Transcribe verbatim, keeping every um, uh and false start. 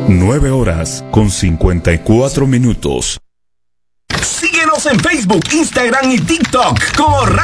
nueve horas con cincuenta y cuatro minutos. Síguenos en Facebook, Instagram y TikTok como